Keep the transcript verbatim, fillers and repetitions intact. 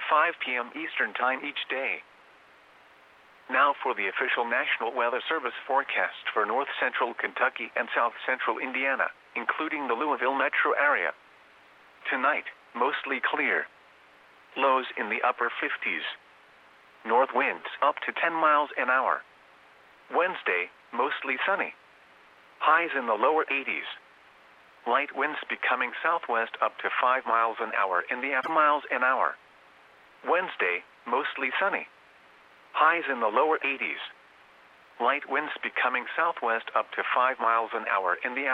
five p m Eastern Time each day. Now for the official National Weather Service forecast for north central Kentucky and south central Indiana, including the Louisville metro area. Tonight, mostly clear. Lows in the upper fifties. North winds up to ten miles an hour. Wednesday, mostly sunny. Highs in the lower eighties. Light winds becoming southwest up to five miles an hour in the upper miles an hour. Wednesday, mostly sunny. Highs in the lower eighties. Light winds becoming southwest up to five miles an hour in the